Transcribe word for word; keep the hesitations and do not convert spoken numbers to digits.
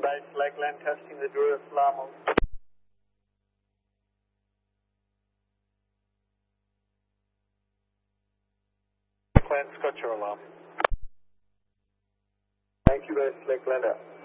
Base Lakeland testing the Dura Salamo. Lakeland, Scott your alarm. Thank you, Base Lakeland.